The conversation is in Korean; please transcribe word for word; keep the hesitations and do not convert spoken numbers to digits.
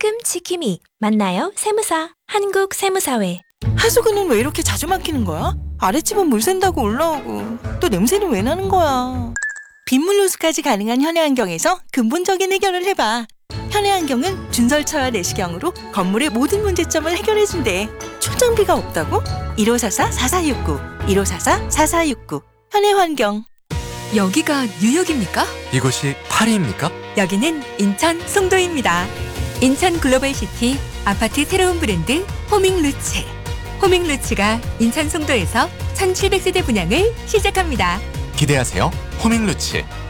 시금치 기미 만나요 세무사 한국세무사회. 하수구는 왜 이렇게 자주 막히는 거야? 아랫집은 물 샌다고 올라오고 또 냄새는 왜 나는 거야? 빗물 누수까지 가능한 현해환경에서 근본적인 해결을 해봐. 현해환경은 준설처와 내시경으로 건물의 모든 문제점을 해결해준대. 초정비가 없다고? 일오사사 사사육구 일오사사 사사육구 현해환경. 여기가 뉴욕입니까? 이곳이 파리입니까? 여기는 인천 송도입니다. 인천 글로벌시티 아파트 새로운 브랜드 호밍루츠. 호밍루츠가 인천 송도에서 천칠백 세대 분양을 시작합니다. 기대하세요. 호밍루츠.